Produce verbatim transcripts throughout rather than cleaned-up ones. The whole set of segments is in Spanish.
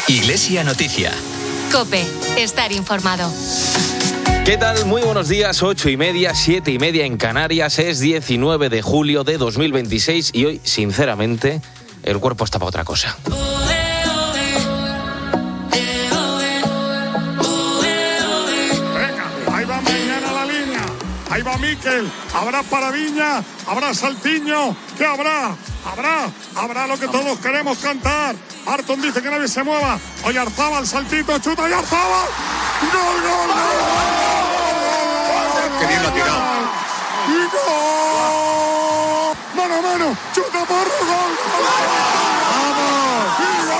Iglesia Noticia. COPE. Estar informado. ¿Qué tal? Muy buenos días, ocho y media, siete y media en Canarias. Es diecinueve de julio de dos mil veintiséis y hoy, sinceramente, el cuerpo está para otra cosa. Ahí va Miquel, habrá Paradiña, habrá Saltiño, ¿qué habrá? Habrá, habrá lo que todos queremos cantar. Arton dice que nadie se mueva. Oye, Arzabal, saltito, chuta y Arzabal. ¡Gol, gol, gol! ¡Qué bien lo ha tirado! ¡Y gol! ¡Mano a mano! ¡Chuta, porro, gol! ¡Vamos!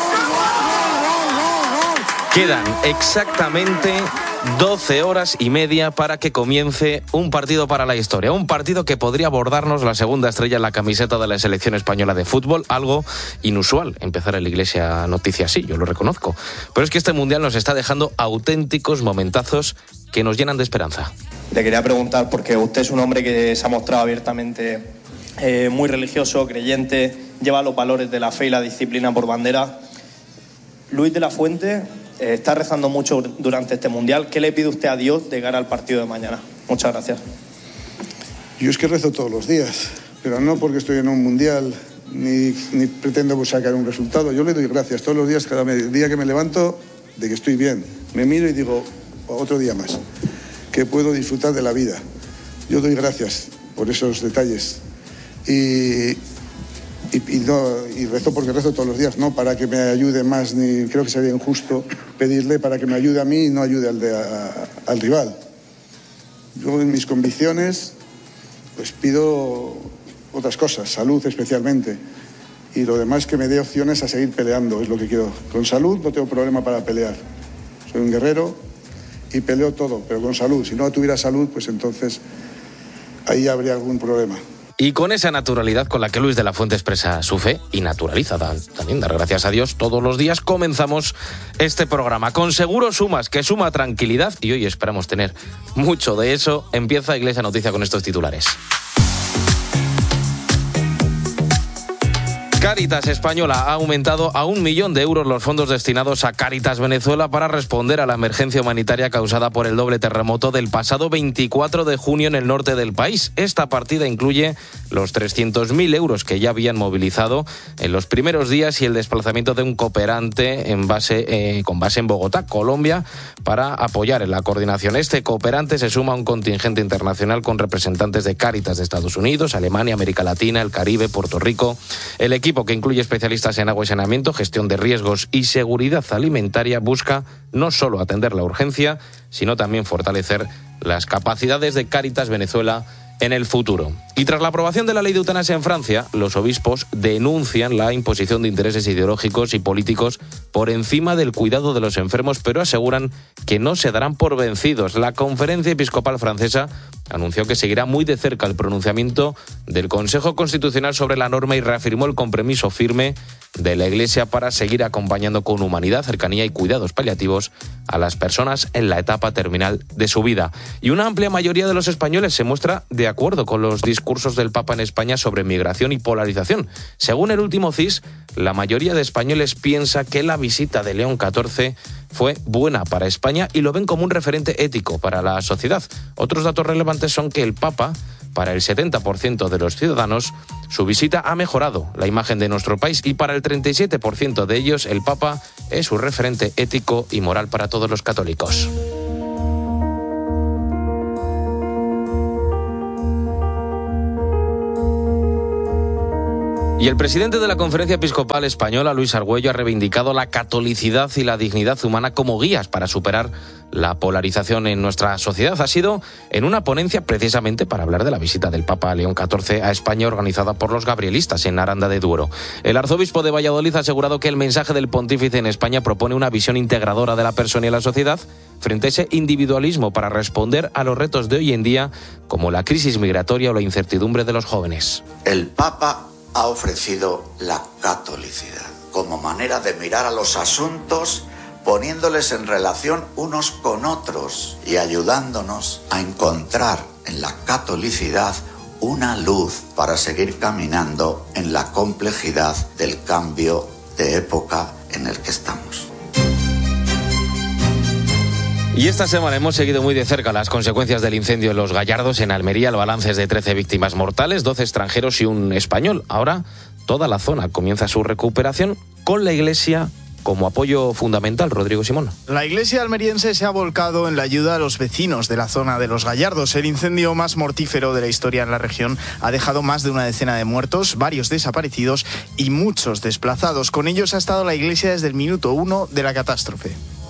Quedan exactamente doce horas y media para que comience un partido para la historia. Un partido que podría bordarnos la segunda estrella en la camiseta de la selección española de fútbol. Algo inusual empezar en la Iglesia Noticia así, yo lo reconozco. Pero es que este Mundial nos está dejando auténticos momentazos que nos llenan de esperanza. Le quería preguntar, porque usted es un hombre que se ha mostrado abiertamente eh, muy religioso, creyente, lleva los valores de la fe y la disciplina por bandera. Luis de la Fuente eh, está rezando mucho durante este Mundial. ¿Qué le pide usted a Dios de cara al partido de mañana? Muchas gracias. Yo es que rezo todos los días, pero no porque estoy en un Mundial ni, ni pretendo sacar un resultado. Yo le doy gracias todos los días, cada día que me levanto, de que estoy bien. Me miro y digo, otro día más, que puedo disfrutar de la vida. Yo doy gracias por esos detalles y, y, y, no, y rezo porque rezo todos los días, no para que me ayude más, ni creo que sería injusto pedirle para que me ayude a mí y no ayude al, de, a, al rival. Yo en mis convicciones pues pido otras cosas, salud especialmente, y lo demás que me dé opciones a seguir peleando, es lo que quiero. Con salud no tengo problema para pelear, soy un guerrero y peleo todo, pero con salud. Si no tuviera salud, pues entonces ahí habría algún problema. Y con esa naturalidad con la que Luis de la Fuente expresa su fe y naturaliza también dar gracias a Dios todos los días, comenzamos este programa con Seguro Sumas, que suma tranquilidad, y hoy esperamos tener mucho de eso. Empieza Iglesia Noticia con estos titulares. Cáritas Española ha aumentado a un millón de euros los fondos destinados a Cáritas Venezuela para responder a la emergencia humanitaria causada por el doble terremoto del pasado veinticuatro de junio en el norte del país. Esta partida incluye los trescientos mil euros que ya habían movilizado en los primeros días y el desplazamiento de un cooperante en base, eh, con base en Bogotá, Colombia, para apoyar en la coordinación. Este cooperante se suma a un contingente internacional con representantes de Cáritas de Estados Unidos, Alemania, América Latina, el Caribe, Puerto Rico. El equipo, que incluye especialistas en agua y saneamiento, gestión de riesgos y seguridad alimentaria, busca no solo atender la urgencia, sino también fortalecer las capacidades de Cáritas Venezuela en el futuro. Y tras la aprobación de la ley de eutanasia en Francia, los obispos denuncian la imposición de intereses ideológicos y políticos por encima del cuidado de los enfermos, pero aseguran que no se darán por vencidos. La Conferencia Episcopal Francesa anunció que seguirá muy de cerca el pronunciamiento del Consejo Constitucional sobre la norma y reafirmó el compromiso firme de la Iglesia para seguir acompañando con humanidad, cercanía y cuidados paliativos a las personas en la etapa terminal de su vida. Y una amplia mayoría de los españoles se muestra de acuerdo con los discursos del Papa en España sobre migración y polarización. Según el último C I S, la mayoría de españoles piensa que la visita de León catorce fue buena para España y lo ven como un referente ético para la sociedad. Otros datos relevantes son que el Papa, para el setenta por ciento de los ciudadanos, su visita ha mejorado la imagen de nuestro país y para el treinta y siete por ciento de ellos el Papa es un referente ético y moral para todos los católicos. Y el presidente de la Conferencia Episcopal Española, Luis Argüello, ha reivindicado la catolicidad y la dignidad humana como guías para superar la polarización en nuestra sociedad. Ha sido en una ponencia precisamente para hablar de la visita del Papa León catorce a España organizada por los gabrielistas en Aranda de Duero. El arzobispo de Valladolid ha asegurado que el mensaje del pontífice en España propone una visión integradora de la persona y la sociedad frente a ese individualismo para responder a los retos de hoy en día como la crisis migratoria o la incertidumbre de los jóvenes. El Papa ha ofrecido la catolicidad como manera de mirar a los asuntos poniéndoles en relación unos con otros y ayudándonos a encontrar en la catolicidad una luz para seguir caminando en la complejidad del cambio de época en el que estamos. Y esta semana hemos seguido muy de cerca las consecuencias del incendio en Los Gallardos, en Almería. El balance es de trece víctimas mortales, doce extranjeros y un español. Ahora toda la zona comienza su recuperación con la Iglesia como apoyo fundamental. Rodrigo Simón. La Iglesia almeriense se ha volcado en la ayuda a los vecinos de la zona de Los Gallardos. El incendio más mortífero de la historia en la región ha dejado más de una decena de muertos, varios desaparecidos y muchos desplazados. Con ellos ha estado la Iglesia desde el minuto uno de la catástrofe.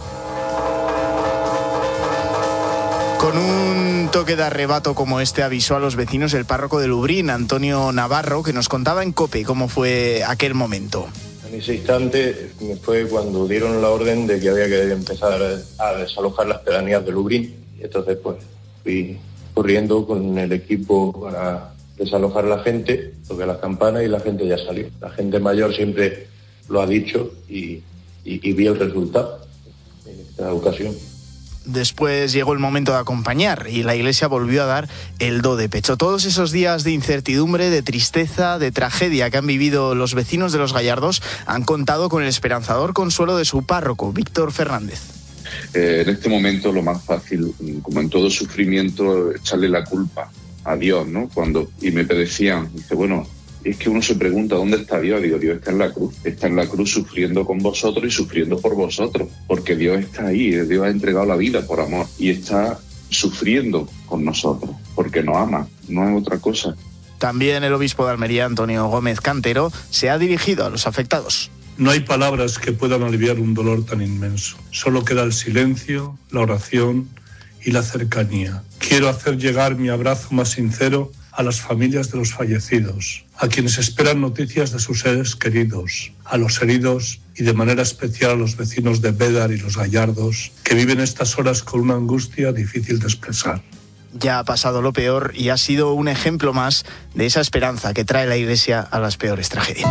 Con un toque de arrebato como este avisó a los vecinos el párroco de Lubrién, Antonio Navarro, que nos contaba en COPE cómo fue aquel momento. En ese instante fue cuando dieron la orden de que había que empezar a desalojar las pedanías de Lubrién. Y entonces pues fui corriendo con el equipo para desalojar a la gente, toqué las campanas y la gente ya salió. La gente mayor siempre lo ha dicho y, y, y vi el resultado en esta ocasión. Después llegó el momento de acompañar y la Iglesia volvió a dar el do de pecho. Todos esos días de incertidumbre, de tristeza, de tragedia que han vivido los vecinos de Los Gallardos han contado con el esperanzador consuelo de su párroco, Víctor Fernández. Eh, en este momento lo más fácil, como en todo sufrimiento, echarle la culpa a Dios, ¿no? Cuando, y me decían, dice, bueno, es que uno se pregunta, ¿dónde está Dios? Digo, Dios está en la cruz, está en la cruz sufriendo con vosotros y sufriendo por vosotros, porque Dios está ahí, Dios ha entregado la vida por amor y está sufriendo con nosotros, porque nos ama, no es otra cosa. También el obispo de Almería, Antonio Gómez Cantero, se ha dirigido a los afectados. No hay palabras que puedan aliviar un dolor tan inmenso. Solo queda el silencio, la oración y la cercanía. Quiero hacer llegar mi abrazo más sincero a las familias de los fallecidos, a quienes esperan noticias de sus seres queridos, a los heridos y de manera especial a los vecinos de Bédar y Los Gallardos, que viven estas horas con una angustia difícil de expresar. Ya ha pasado lo peor y ha sido un ejemplo más de esa esperanza que trae la Iglesia a las peores tragedias.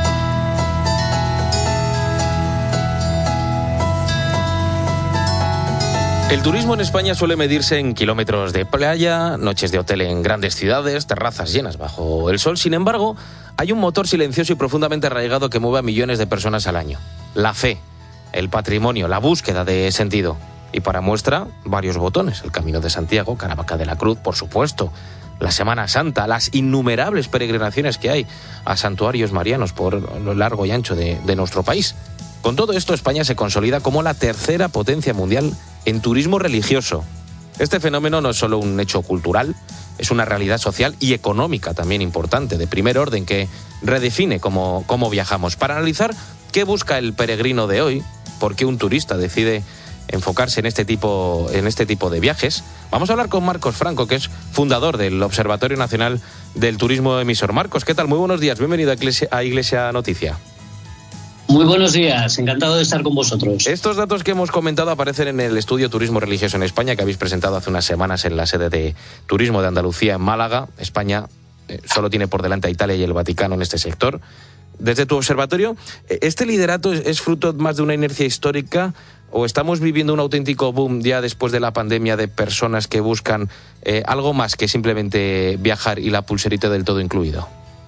El turismo en España suele medirse en kilómetros de playa, noches de hotel en grandes ciudades, terrazas llenas bajo el sol. Sin embargo, hay un motor silencioso y profundamente arraigado que mueve a millones de personas al año. La fe, el patrimonio, la búsqueda de sentido. Y para muestra, varios botones. El Camino de Santiago, Caravaca de la Cruz, por supuesto. La Semana Santa, las innumerables peregrinaciones que hay a santuarios marianos por lo largo y ancho de, de nuestro país. Con todo esto, España se consolida como la tercera potencia mundial en turismo religioso. Este fenómeno no es solo un hecho cultural, es una realidad social y económica también importante, de primer orden, que redefine cómo, cómo viajamos. Para analizar qué busca el peregrino de hoy, por qué un turista decide enfocarse en este tipo, en este tipo de viajes, vamos a hablar con Marcos Franco, que es fundador del Observatorio Nacional del Turismo Emisor. Marcos, ¿qué tal? Muy buenos días, bienvenido a Iglesia, a Iglesia Noticia. Muy buenos días, encantado de estar con vosotros. Estos datos que hemos comentado aparecen en el estudio Turismo Religioso en España, que habéis presentado hace unas semanas en la sede de Turismo de Andalucía en Málaga. España eh, solo tiene por delante a Italia y el Vaticano en este sector. Desde tu observatorio, ¿este liderato es, es fruto más de una inercia histórica o estamos viviendo un auténtico boom ya después de la pandemia de personas que buscan eh, algo más que simplemente viajar y la pulserita del todo incluido?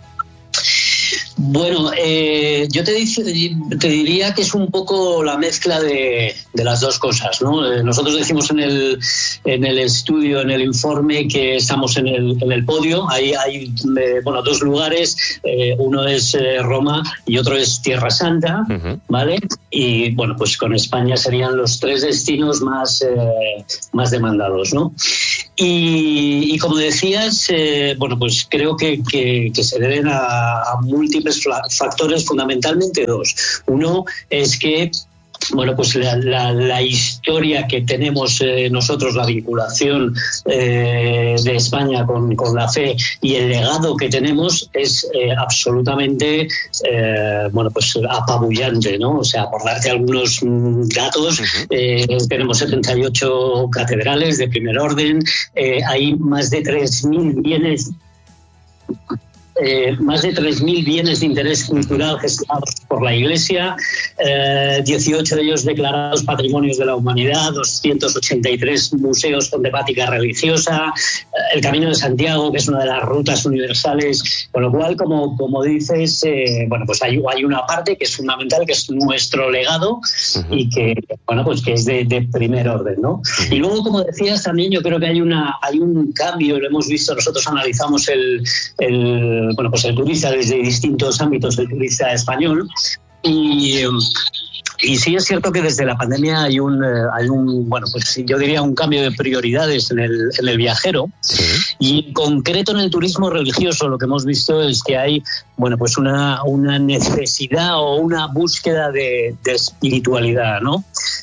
Bueno, eh, yo te, dice, te diría que es un poco la mezcla de, de las dos cosas, ¿no? Eh, nosotros decimos en el, en el estudio, en el informe, que estamos en el, en el podio. Ahí hay eh, bueno, dos lugares, eh, uno es eh, Roma y otro es Tierra Santa, uh-huh. ¿Vale? Y bueno, pues con España serían los tres destinos más, eh, más demandados, ¿no? Y, y como decías, eh, bueno, pues creo que, que, que se deben a, a múltiples factores, fundamentalmente dos. Uno es que, bueno, pues la, la, la historia que tenemos eh, nosotros, la vinculación eh, de España con, con la fe y el legado que tenemos es eh, absolutamente, eh, bueno, pues apabullante, ¿no? O sea, por darte algunos datos, eh, tenemos setenta y ocho catedrales de primer orden, eh, hay más de tres mil bienes eh, más de tres mil bienes de interés cultural gestionados por la Iglesia, eh, dieciocho de ellos declarados patrimonios de la humanidad, doscientos ochenta y tres museos con temática religiosa, eh, el Camino de Santiago, que es una de las rutas universales, con lo cual, como, como dices, eh, bueno, pues hay, hay una parte que es fundamental, que es nuestro legado, uh-huh. y que, bueno, pues que es de, de primer orden, ¿no? Uh-huh. Y luego, como decías también, yo creo que hay una hay un cambio, lo hemos visto, nosotros analizamos el, el bueno, pues el turista desde distintos ámbitos, el turista español, y Y sí es cierto que desde la pandemia hay un, hay un bueno, pues yo diría un cambio de prioridades en el, en el viajero. Sí. Y en concreto en el turismo religioso lo que hemos visto es que hay, bueno, pues una, una necesidad o una búsqueda de, de espiritualidad, ¿no?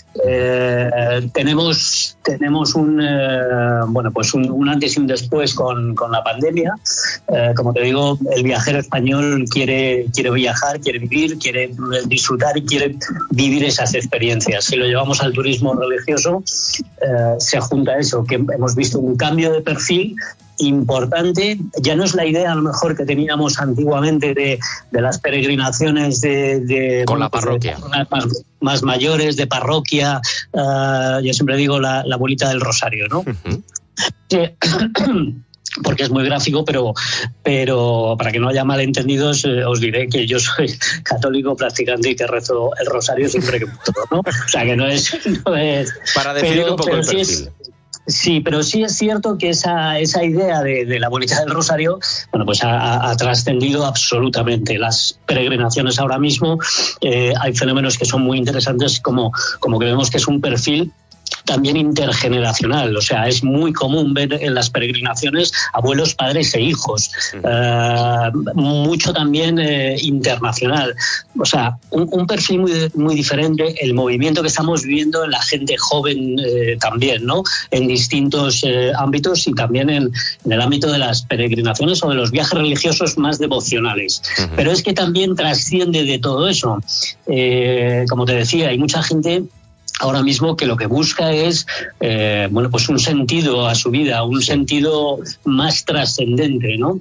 Eh, tenemos tenemos un eh, bueno pues un, un antes y un después con, con la pandemia. Eh, como te digo, el viajero español quiere quiere viajar, quiere vivir, quiere disfrutar y quiere vivir esas experiencias. Si lo llevamos al turismo religioso, eh, se junta eso, que hemos visto un cambio de perfil importante. Ya no es la idea a lo mejor que teníamos antiguamente de, de las peregrinaciones de, de con la parroquia, de más, más mayores, de parroquia, uh, yo siempre digo la, la bolita del rosario, ¿no? Uh-huh. que, porque es muy gráfico, pero pero para que no haya malentendidos, eh, os diré que yo soy católico practicante y que rezo el rosario siempre que puedo, ¿no? O sea, que no es... No es para definir pero, un poco el perfil. Sí, es, Sí, pero sí es cierto que esa, esa idea de, de la bolita del rosario, bueno, pues ha, ha trascendido absolutamente. Las peregrinaciones ahora mismo, eh, hay fenómenos que son muy interesantes, como, como que vemos que es un perfil también intergeneracional, o sea, es muy común ver en las peregrinaciones abuelos, padres e hijos, uh, mucho también eh, internacional, o sea, un, un perfil muy, muy diferente, el movimiento que estamos viviendo en la gente joven eh, también, ¿no? En distintos eh, ámbitos y también en, en el ámbito de las peregrinaciones o de los viajes religiosos más devocionales. Uh-huh. Pero es que también trasciende de todo eso. Eh, como te decía, hay mucha gente ahora mismo que lo que busca es eh, bueno, pues un sentido a su vida, un sentido más trascendente, ¿no?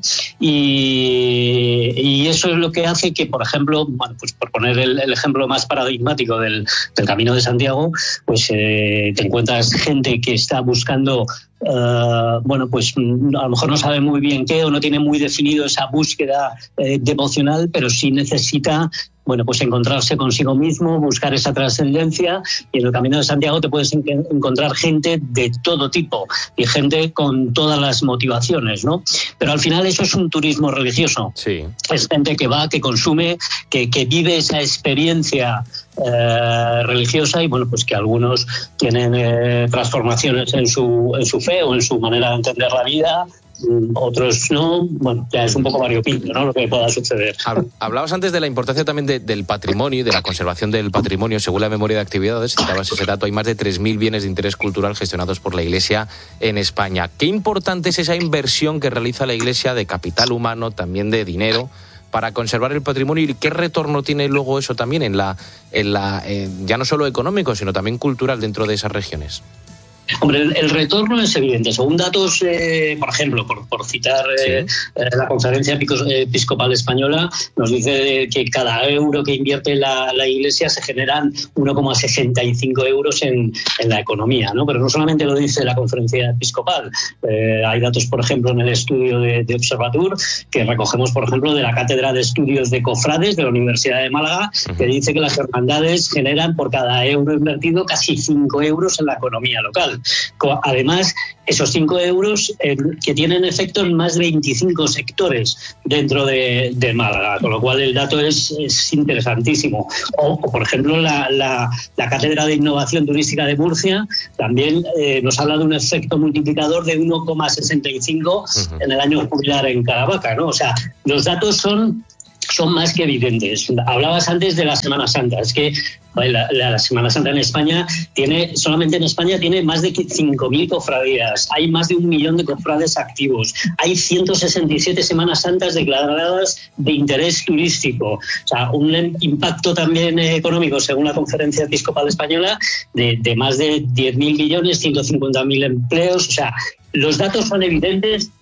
Y, y eso es lo que hace que, por ejemplo, bueno, pues por poner el, el ejemplo más paradigmático del, del Camino de Santiago, pues eh, te encuentras gente que está buscando Uh, bueno, pues a lo mejor no sabe muy bien qué o no tiene muy definido esa búsqueda eh, devocional, pero sí necesita, bueno, pues encontrarse consigo mismo, buscar esa trascendencia, y en el Camino de Santiago te puedes en- encontrar gente de todo tipo y gente con todas las motivaciones, ¿no? Pero al final eso es un turismo religioso. Sí. Es gente que va, que consume, que, que vive esa experiencia Eh, religiosa, y bueno, pues que algunos tienen eh, transformaciones en su en su fe o en su manera de entender la vida, otros no. Bueno, ya es un poco variopinto, ¿no?, lo que pueda suceder. Hablabas antes de la importancia también de, del patrimonio y de la conservación del patrimonio. Según la memoria de actividades, citabas ese dato, hay más de tres mil bienes de interés cultural gestionados por la Iglesia en España. ¿Qué importante es esa inversión que realiza la Iglesia de capital humano, también de dinero, para conservar el patrimonio, y qué retorno tiene luego eso también en la, en la eh, ya no solo económico, sino también cultural dentro de esas regiones? Hombre, el, el retorno es evidente. Según datos, eh, por ejemplo, por, por citar eh, sí. eh, la Conferencia Episcopal Española, nos dice que cada euro que invierte la, la Iglesia se generan uno coma sesenta y cinco euros en, en la economía, ¿no? Pero no solamente lo dice la Conferencia Episcopal. Eh, hay datos, por ejemplo, en el estudio de, de Observatur, que recogemos, por ejemplo, de la Cátedra de Estudios de Cofrades de la Universidad de Málaga, uh-huh. que dice que las hermandades generan por cada euro invertido casi cinco euros en la economía local. Además, esos cinco euros eh, que tienen efecto en más de veinticinco sectores dentro de, de Málaga, con lo cual el dato es, es interesantísimo. O, o, por ejemplo, la, la, la Cátedra de Innovación Turística de Murcia también eh, nos habla de un efecto multiplicador de uno coma sesenta y cinco uh-huh. en el año jubilar en Caravaca, ¿no? O sea, los datos son... son más que evidentes. Hablabas antes de la Semana Santa. Es que la, la, la Semana Santa en España tiene, solamente en España tiene más de cinco mil cofradías. Hay más de un millón de cofrades activos. Hay ciento sesenta y siete Semanas Santas declaradas de interés turístico. O sea, un impacto también económico, según la Conferencia Episcopal Española, de, de más de diez mil millones, ciento cincuenta mil empleos. O sea, los datos son evidentes.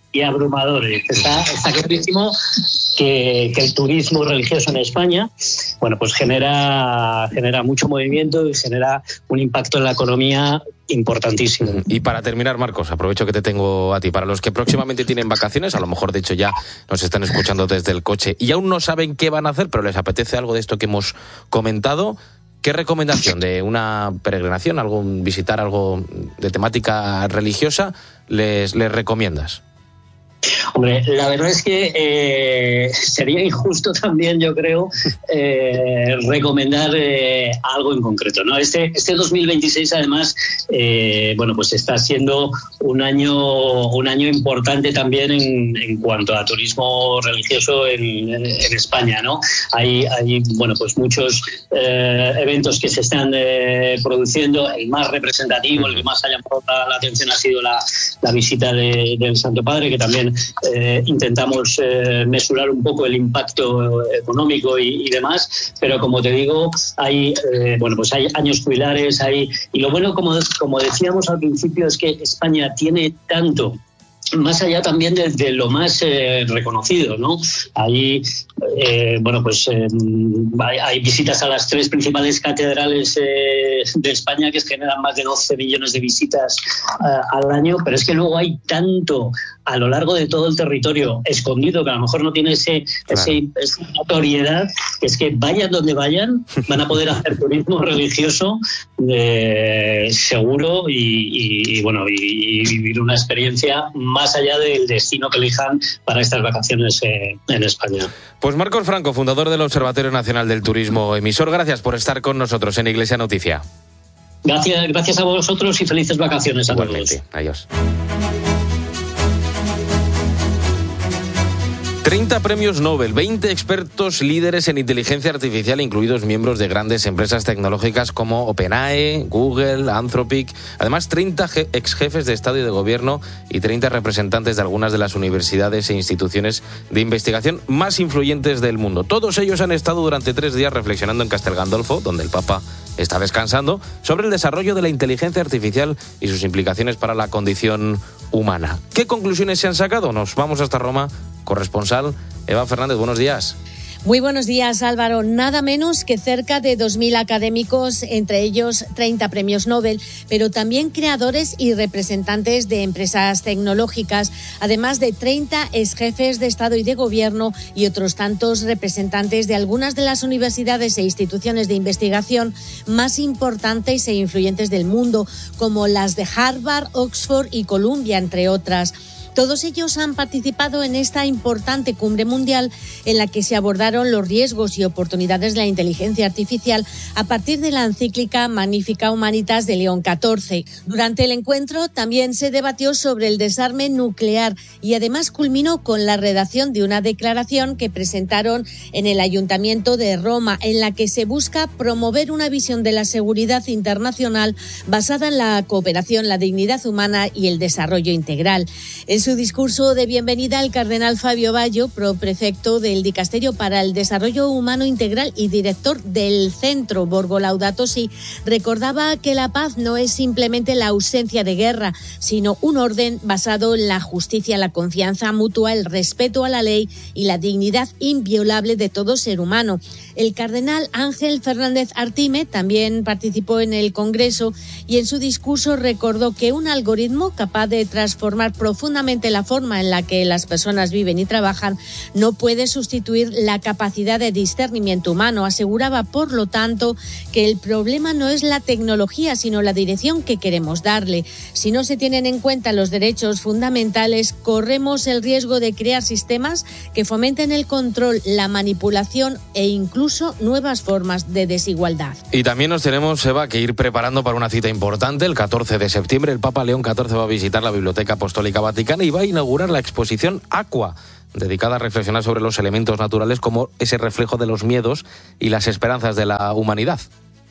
y abrumadores. Está, está clarísimo que, que el turismo religioso en España, bueno, pues genera, genera mucho movimiento y genera un impacto en la economía importantísimo. Y para terminar, Marcos, aprovecho que te tengo a ti. Para los que próximamente tienen vacaciones, a lo mejor de hecho ya nos están escuchando desde el coche y aún no saben qué van a hacer, pero les apetece algo de esto que hemos comentado, ¿qué recomendación de una peregrinación, algo, visitar algo de temática religiosa, les, les recomiendas? Hombre, la verdad es que eh, sería injusto también, yo creo, eh, recomendar eh, algo en concreto, ¿no? Este, este dos mil veintiséis, además, eh, bueno, pues está siendo un año, un año importante también en, en cuanto a turismo religioso en, en España, ¿no? Hay, hay, bueno, pues muchos eh, eventos que se están eh, produciendo. El más representativo, el que más ha llamado la, la atención ha sido la, la visita de, del Santo Padre, que también Eh, intentamos eh, mesurar un poco el impacto económico y, y demás, pero como te digo, hay eh, bueno pues hay años jubilares, hay y lo bueno, como, como decíamos al principio, es que España tiene tanto, más allá también de, de lo más eh, reconocido, ¿no? Hay, eh, bueno, pues eh, hay, hay visitas a las tres principales catedrales eh, de España que generan más de doce millones de visitas eh, al año, pero es que luego hay tanto a lo largo de todo el territorio escondido que a lo mejor no tiene ese, claro. ese esa notoriedad, que es que vayan donde vayan, van a poder hacer turismo religioso eh, seguro y, y, y bueno y, y vivir una experiencia más allá del destino que elijan para estas vacaciones eh, en España. Pues Marcos Franco, fundador del Observatorio Nacional del Turismo Emisor, gracias por estar con nosotros en Iglesia Noticia. Gracias, gracias a vosotros y felices vacaciones a Igualmente. todos. Adiós. treinta premios Nobel, veinte expertos líderes en inteligencia artificial, incluidos miembros de grandes empresas tecnológicas como OpenAI, Google, Anthropic. Además, treinta je- ex jefes de Estado y de Gobierno y treinta representantes de algunas de las universidades e instituciones de investigación más influyentes del mundo. Todos ellos han estado durante tres días reflexionando en Castel Gandolfo, donde el Papa está descansando, sobre el desarrollo de la inteligencia artificial y sus implicaciones para la condición humana. ¿Qué conclusiones se han sacado? Nos vamos hasta Roma. Corresponsal Eva Fernández, buenos días. Muy buenos días, Álvaro. Nada menos que cerca de dos mil académicos, entre ellos treinta premios Nobel, pero también creadores y representantes de empresas tecnológicas, además de treinta exjefes de Estado y de Gobierno y otros tantos representantes de algunas de las universidades e instituciones de investigación más importantes e influyentes del mundo, como las de Harvard, Oxford y Columbia, entre otras. Todos ellos han participado en esta importante cumbre mundial en la que se abordaron los riesgos y oportunidades de la inteligencia artificial a partir de la encíclica Magnificat Humanitas de León catorce. Durante el encuentro también se debatió sobre el desarme nuclear y además culminó con la redacción de una declaración que presentaron en el Ayuntamiento de Roma, en la que se busca promover una visión de la seguridad internacional basada en la cooperación, la dignidad humana y el desarrollo integral. En su discurso de bienvenida, el cardenal Fabio Baggio, proprefecto del Dicasterio para el Desarrollo Humano Integral y director del Centro Borgo Laudato Si, recordaba que la paz no es simplemente la ausencia de guerra, sino un orden basado en la justicia, la confianza mutua, el respeto a la ley y la dignidad inviolable de todo ser humano. El cardenal Ángel Fernández Artime también participó en el Congreso y en su discurso recordó que un algoritmo capaz de transformar profundamente la forma en la que las personas viven y trabajan no puede sustituir la capacidad de discernimiento humano. Aseguraba, por lo tanto, que el problema no es la tecnología, sino la dirección que queremos darle. Si no se tienen en cuenta los derechos fundamentales, corremos el riesgo de crear sistemas que fomenten el control, la manipulación e incluso nuevas formas de desigualdad. Y también nos tenemos, Eva, que ir preparando para una cita importante. El catorce de septiembre el Papa León catorce va a visitar la Biblioteca Apostólica Vaticana y va a inaugurar la exposición Aqua, dedicada a reflexionar sobre los elementos naturales como ese reflejo de los miedos y las esperanzas de la humanidad.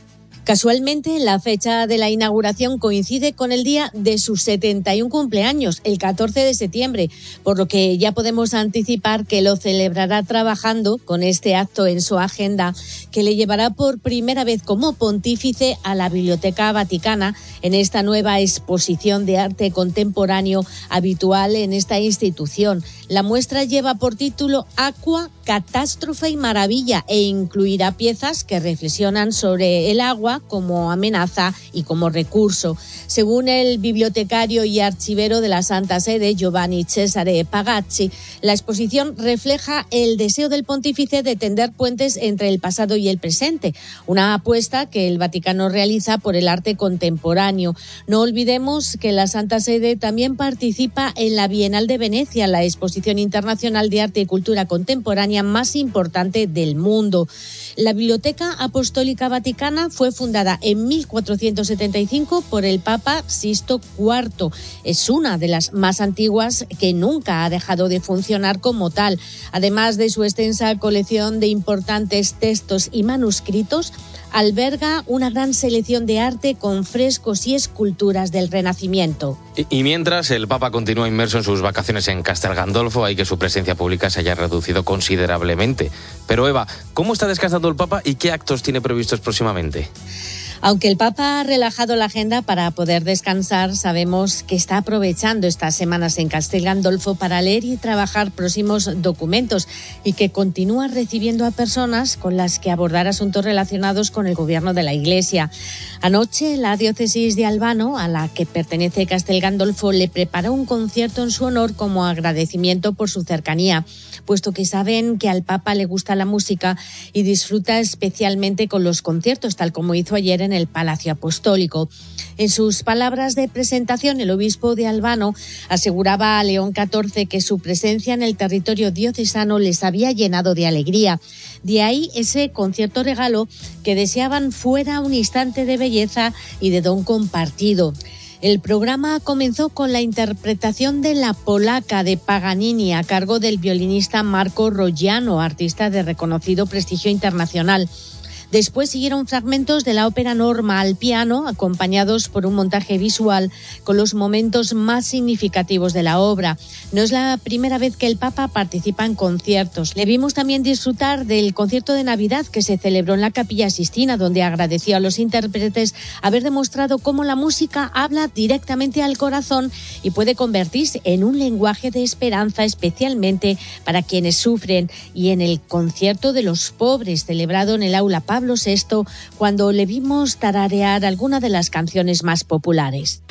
Casualmente, la fecha de la inauguración coincide con el día de sus setenta y un cumpleaños, el catorce de septiembre, por lo que ya podemos anticipar que lo celebrará trabajando con este acto en su agenda, que le llevará por primera vez como pontífice a la Biblioteca Vaticana en esta nueva exposición de arte contemporáneo habitual en esta institución. La muestra lleva por título Aqua, Catástrofe y Maravilla e incluirá piezas que reflexionan sobre el agua como amenaza y como recurso. Según el bibliotecario y archivero de la Santa Sede, Giovanni Cesare Pagazzi, la exposición refleja el deseo del pontífice de tender puentes entre el pasado y el presente, una apuesta que el Vaticano realiza por el arte contemporáneo. No olvidemos que la Santa Sede también participa en la Bienal de Venecia, la exposición internacional de arte y cultura contemporánea más importante del mundo. La Biblioteca Apostólica Vaticana fue fundada en mil cuatrocientos setenta y cinco por el Papa Sixto cuarto. Es una de las más antiguas que nunca ha dejado de funcionar como tal. Además de su extensa colección de importantes textos y manuscritos, alberga una gran selección de arte con frescos y esculturas del Renacimiento. Y, y mientras el Papa continúa inmerso en sus vacaciones en Castel Gandolfo, hay que su presencia pública se haya reducido considerablemente. Pero Eva, ¿cómo está descansando el Papa y qué actos tiene previstos próximamente? Aunque el Papa ha relajado la agenda para poder descansar, sabemos que está aprovechando estas semanas en Castel Gandolfo para leer y trabajar próximos documentos y que continúa recibiendo a personas con las que abordar asuntos relacionados con el gobierno de la Iglesia. Anoche, la diócesis de Albano, a la que pertenece Castel Gandolfo, le preparó un concierto en su honor como agradecimiento por su cercanía, puesto que saben que al Papa le gusta la música y disfruta especialmente con los conciertos, tal como hizo ayer en en el Palacio Apostólico. En sus palabras de presentación, el obispo de Albano aseguraba a León catorce que su presencia en el territorio diocesano les había llenado de alegría. De ahí ese concierto regalo que deseaban fuera un instante de belleza y de don compartido. El programa comenzó con la interpretación de La Polaca de Paganini a cargo del violinista Marco Rogliano, artista de reconocido prestigio internacional. Después siguieron fragmentos de la ópera Norma al piano, acompañados por un montaje visual con los momentos más significativos de la obra. No es la primera vez que el Papa participa en conciertos. Le vimos también disfrutar del concierto de Navidad que se celebró en la Capilla Sixtina, donde agradeció a los intérpretes haber demostrado cómo la música habla directamente al corazón y puede convertirse en un lenguaje de esperanza, especialmente para quienes sufren. Y en el concierto de los pobres, celebrado en el Aula Pablo sexto, cuando le vimos tararear alguna de las canciones más populares.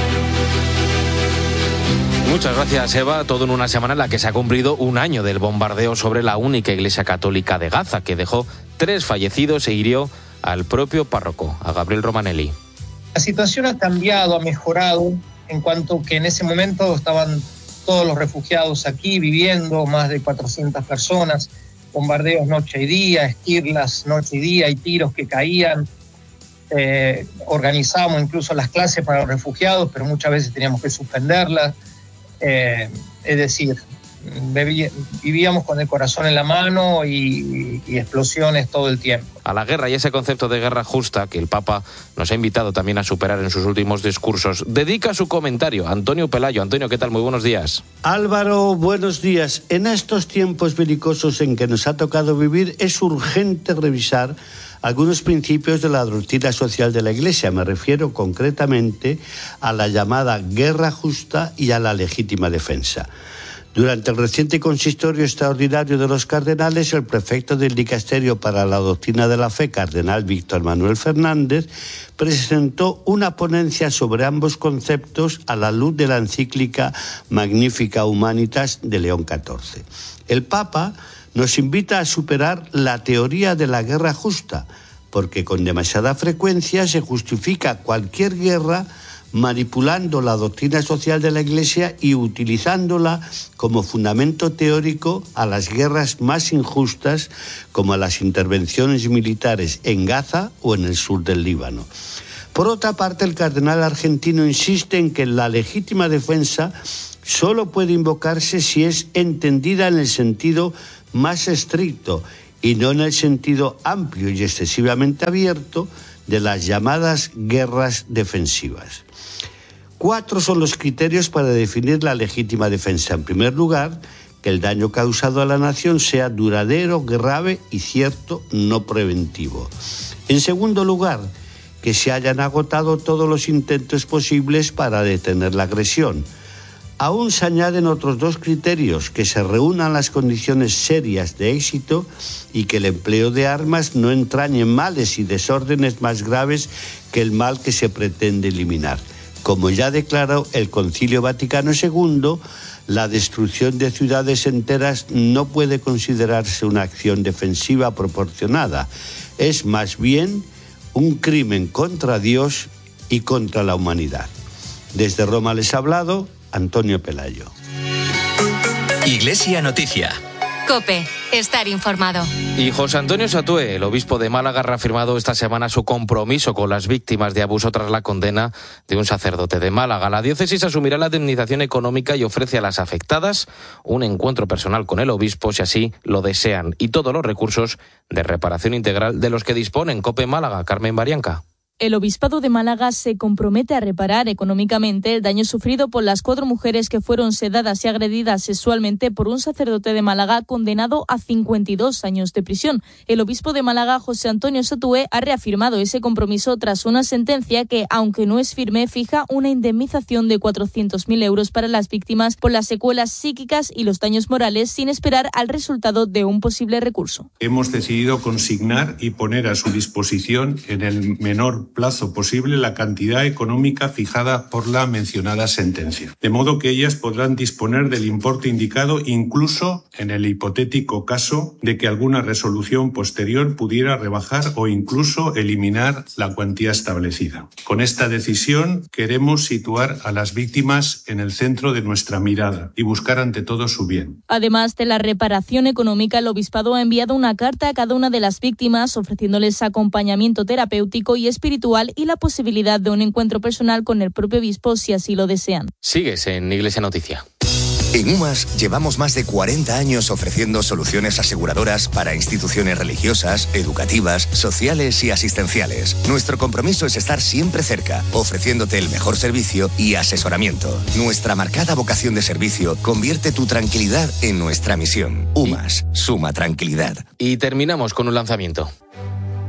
Muchas gracias, Eva. Todo en una semana en la que se ha cumplido un año del bombardeo sobre la única iglesia católica de Gaza, que dejó tres fallecidos e hirió al propio párroco, a Gabriel Romanelli. La situación ha cambiado, ha mejorado, en cuanto que en ese momento estaban todos los refugiados aquí viviendo, más de cuatrocientas personas, bombardeos noche y día, esquirlas noche y día y tiros que caían. Eh, organizamos incluso las clases para los refugiados, pero muchas veces teníamos que suspenderlas. Eh, es decir, vivíamos con el corazón en la mano y, y explosiones todo el tiempo. A la guerra y ese concepto de guerra justa que el Papa nos ha invitado también a superar en sus últimos discursos, dedica su comentario Antonio Pelayo. Antonio, ¿qué tal? Muy buenos días. Álvaro, buenos días. En estos tiempos belicosos en que nos ha tocado vivir, es urgente revisar algunos principios de la doctrina social de la Iglesia. Me refiero concretamente a la llamada guerra justa y a la legítima defensa. Durante el reciente consistorio extraordinario de los cardenales, el prefecto del Dicasterio para la Doctrina de la Fe, cardenal Víctor Manuel Fernández, presentó una ponencia sobre ambos conceptos a la luz de la encíclica Magnificat Humanitas de León catorce. El Papa nos invita a superar la teoría de la guerra justa, porque con demasiada frecuencia se justifica cualquier guerra manipulando la doctrina social de la Iglesia y utilizándola como fundamento teórico a las guerras más injustas, como a las intervenciones militares en Gaza o en el sur del Líbano. Por otra parte, el cardenal argentino insiste en que la legítima defensa solo puede invocarse si es entendida en el sentido más estricto y no en el sentido amplio y excesivamente abierto de las llamadas guerras defensivas. Cuatro son los criterios para definir la legítima defensa. En primer lugar, que el daño causado a la nación sea duradero, grave y cierto, no preventivo. En segundo lugar, que se hayan agotado todos los intentos posibles para detener la agresión. Aún se añaden otros dos criterios: que se reúnan las condiciones serias de éxito y que el empleo de armas no entrañe males y desórdenes más graves que el mal que se pretende eliminar. Como ya declaró el Concilio Vaticano segundo, la destrucción de ciudades enteras no puede considerarse una acción defensiva proporcionada. Es más bien un crimen contra Dios y contra la humanidad. Desde Roma les ha hablado Antonio Pelayo. Iglesia Noticia. COPE, estar informado. Y José Antonio Satué, el obispo de Málaga, ha reafirmado esta semana su compromiso con las víctimas de abuso tras la condena de un sacerdote de Málaga. La diócesis asumirá la indemnización económica y ofrece a las afectadas un encuentro personal con el obispo, si así lo desean, y todos los recursos de reparación integral de los que disponen. COPE Málaga, Carmen Barianca. El Obispado de Málaga se compromete a reparar económicamente el daño sufrido por las cuatro mujeres que fueron sedadas y agredidas sexualmente por un sacerdote de Málaga condenado a cincuenta y dos años de prisión. El obispo de Málaga, José Antonio Satué, ha reafirmado ese compromiso tras una sentencia que, aunque no es firme, fija una indemnización de cuatrocientos mil euros para las víctimas por las secuelas psíquicas y los daños morales, sin esperar al resultado de un posible recurso. Hemos decidido consignar y poner a su disposición en el menor plazo posible la cantidad económica fijada por la mencionada sentencia, de modo que ellas podrán disponer del importe indicado incluso en el hipotético caso de que alguna resolución posterior pudiera rebajar o incluso eliminar la cuantía establecida. Con esta decisión queremos situar a las víctimas en el centro de nuestra mirada y buscar ante todo su bien. Además de la reparación económica, el obispado ha enviado una carta a cada una de las víctimas ofreciéndoles acompañamiento terapéutico y espiritual y la posibilidad de un encuentro personal con el propio obispo si así lo desean. Sigues en Iglesia Noticia. En UMAS llevamos más de cuarenta años ofreciendo soluciones aseguradoras para instituciones religiosas, educativas, sociales y asistenciales. Nuestro compromiso es estar siempre cerca, ofreciéndote el mejor servicio y asesoramiento. Nuestra marcada vocación de servicio convierte tu tranquilidad en nuestra misión. UMAS, suma tranquilidad. Y terminamos con un lanzamiento.